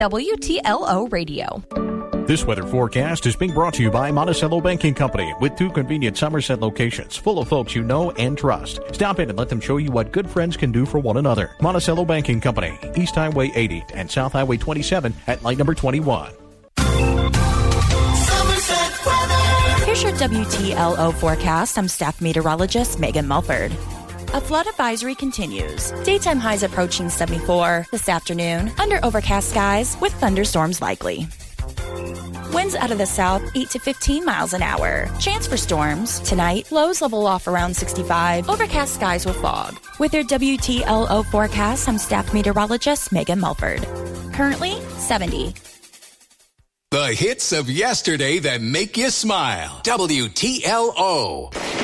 WTLO Radio. This weather forecast is being brought to you by Monticello Banking Company, with 2 convenient Somerset locations full of folks you know and trust. Stop in and let them show you what good friends can do for one another. Monticello Banking Company, East Highway 80 and South Highway 27 at light number 21. Here's your WTLO forecast. I'm staff meteorologist Megan Mulford. A flood advisory continues. Daytime highs approaching 74 this afternoon, under overcast skies with thunderstorms likely. Winds out of the south, 8 to 15 miles an hour. Chance for storms. Tonight, lows level off around 65. Overcast skies with fog. With your WTLO forecast, I'm staff meteorologist Megan Mulford. Currently, 70. The hits of yesterday that make you smile. WTLO.